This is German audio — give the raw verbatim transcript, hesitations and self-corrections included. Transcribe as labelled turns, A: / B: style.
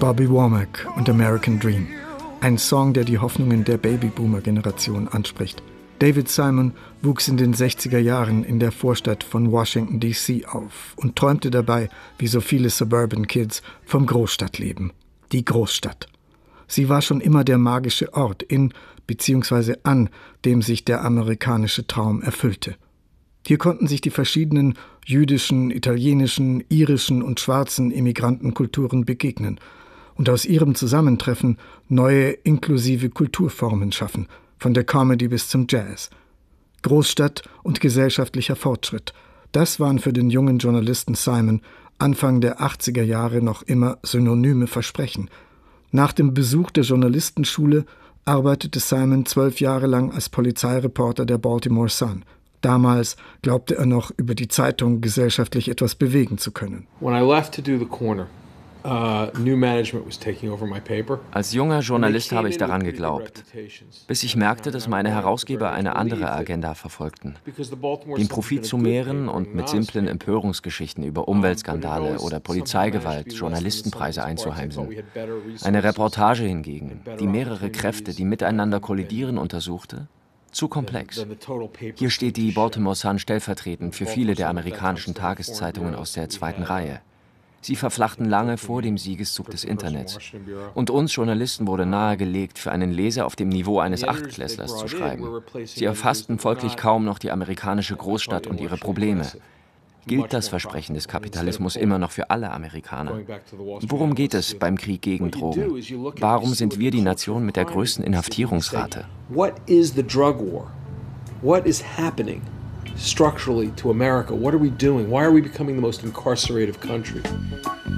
A: Bobby Womack und American Dream. Ein Song, der die Hoffnungen der Babyboomer-Generation anspricht. David Simon wuchs in den sechziger Jahren in der Vorstadt von Washington D C auf und träumte dabei, wie so viele Suburban Kids, vom Großstadtleben. Die Großstadt. Sie war schon immer der magische Ort, in bzw. an dem sich der amerikanische Traum erfüllte. Hier konnten sich die verschiedenen jüdischen, italienischen, irischen und schwarzen Immigrantenkulturen begegnen und aus ihrem Zusammentreffen neue inklusive Kulturformen schaffen, von der Comedy bis zum Jazz. Großstadt und gesellschaftlicher Fortschritt, das waren für den jungen Journalisten Simon Anfang der achtziger Jahre noch immer synonyme Versprechen. Nach dem Besuch der Journalistenschule arbeitete Simon zwölf Jahre lang als Polizeireporter der Baltimore Sun. Damals glaubte er noch, über die Zeitung gesellschaftlich etwas bewegen zu können.
B: When I left to do the corner, uh, new management was taking over my paper.
C: Als junger Journalist habe ich daran geglaubt, bis ich merkte, dass meine Herausgeber eine andere Agenda verfolgten, den Profit zu mehren und mit simplen Empörungsgeschichten über Umweltskandale oder Polizeigewalt Journalistenpreise einzuheimsen. Eine Reportage hingegen, die mehrere Kräfte, die miteinander kollidieren, untersuchte, zu komplex. Hier steht die Baltimore Sun stellvertretend für viele der amerikanischen Tageszeitungen aus der zweiten Reihe. Sie verflachten lange vor dem Siegeszug des Internets. Und uns Journalisten wurde nahegelegt, für einen Leser auf dem Niveau eines Achtklässlers zu schreiben. Sie erfassten folglich kaum noch die amerikanische Großstadt und ihre Probleme. Gilt das Versprechen des Kapitalismus immer noch für alle Amerikaner? Worum geht es beim Krieg gegen Drogen? Warum sind wir die Nation mit der größten Inhaftierungsrate?
B: What is the drug war? What is happening structurally to America? What are we doing? Why are we becoming the most incarcerated country?